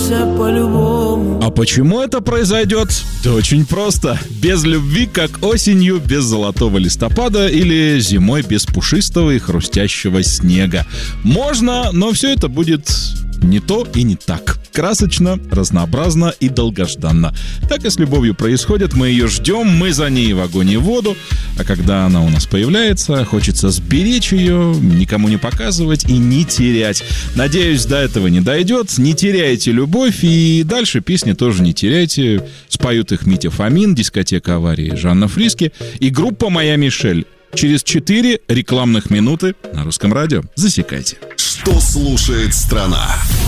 вернешься по-любому. А почему это произойдет? Да очень просто. Без любви, как осенью без золотого листопада или зимой без пушистого и хрустящего снега. Можно, но все это будет не то и не так. Красочно, разнообразно и долгожданно. Так и с любовью происходит. Мы ее ждем, мы за ней в огонь и в воду. А когда она у нас появляется, хочется сберечь ее, никому не показывать и не терять. Надеюсь, до этого не дойдет. Не теряйте любовь и дальше песни тоже не теряйте. Споют их Митя Фомин, дискотека аварии Жанна Фриске и группа «Моя Мишель». Через 4 рекламных минуты на Русском радио. Засекайте. Что слушает страна?